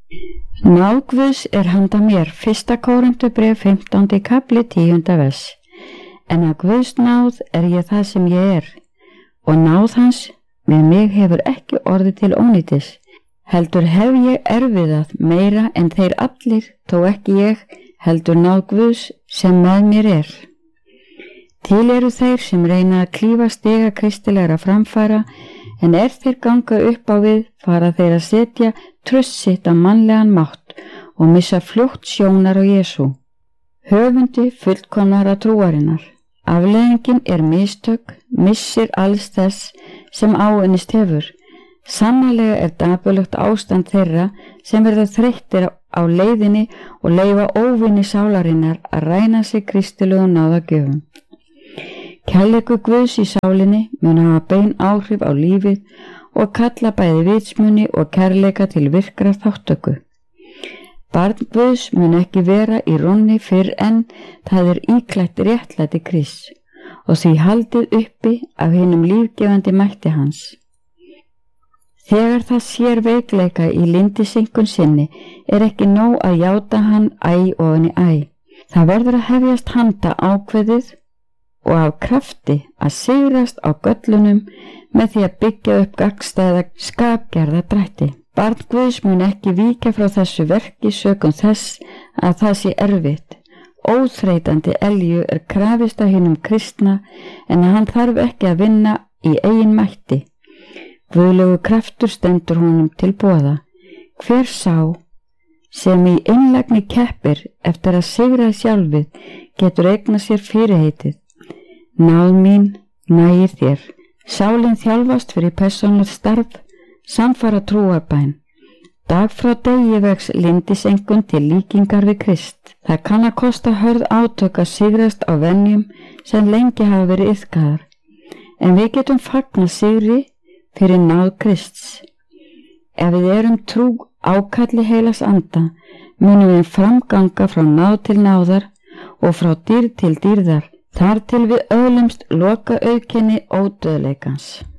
Náð Guðs handa mér, 1. Kórinthubréf 15. kafli 10. vers. En að Guðs náð ég það sem ég og náð hans við mig hefur ekki orðið til ónýtis. Heldur hef ég erfiðað meira en þeir allir, þó ekki ég, heldur náð Guðs sem með mér Til eru þeir sem reyna að klífa stiga kristilegra framfæra, en þeir ganga upp á við, fara þeir að setja traust sitt á mannlegan mátt og missa fljótt sjónar á Jesú, höfundi fullkomnara trúarinnar. Afleiðingin mistök, missir alls þess sem áunnist hefur. Sannarlega dapurlegt ástand þeirra sem verða þreyttir á leiðinni og leyfa óvinni sálarinnar að ræna sig kristilegum náðagjöfum. Kærleikur Guðs í sálinni mun hafa bein áhrif á lífið og kalla bæði vitsmuni og kærleika til virkra þáttöku. Barn Guðs mun ekki vera í rónni fyrr en það íklætt réttlæti Krists og því haldið uppi af hinum lífgefandi mætti hans. Þegar það sér veikleika í lyndiseinkun sinni ekki nóg að játa hann æ ofan í æ. Það verður að hefjast handa ákveðið og af krafti að sigrast á göllunum með því að byggja upp gagnstæða skapgerða drætti. Barn Guðs mun ekki víkja frá þessu verki sökum þess að það sé erfitt. Óþreytandi elju krafist af hinum kristna en hann þarf ekki að vinna í eigin mætti. Guðlegur kraftur stendur honum til boða. Hver sá sem í einlægni keppir eftir að sigra sjálfið getur eignað sér fyrirheitið. Náð mín nægir þér. Sálin þjálfast fyrir persónulegt starf, samfara trúarbæn. Dag frá degi vex lyndiseinkun til líkingar við Krist. Það kann að kosta hörð átök að sigrast á venjum sem lengi hafa verið iðkaðar. En við getum fagnað sigri fyrir náð Krists. Ef við erum trú ákalli heilags anda, munum við framganga frá náð til náðar og frá dýrð til dýrðar, þar til við öðlumst loka auðkenni ódauðleikans.